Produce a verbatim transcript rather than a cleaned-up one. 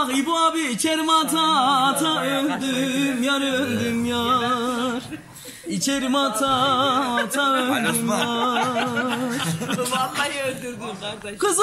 Bak İbo abi içerim ata ata öldüm yar öldüm yar. İçerim ata ata öldüm yar. Vallahi öldürdün kardeş. Kız